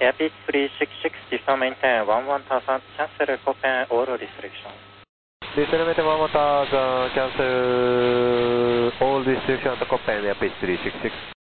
Airpeak 366, descend maintain 11000, cancel open all restrictions. Descend maintain 11000, cancel all restrictions to Copen Airpeak 366.